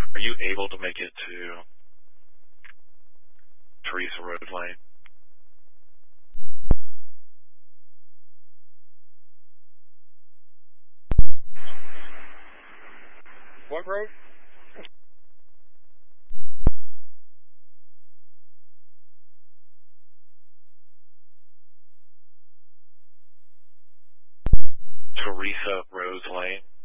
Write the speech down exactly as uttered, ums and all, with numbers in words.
Are you able to make it to Teresa Road Lane? What road? Teresa Rose Lane.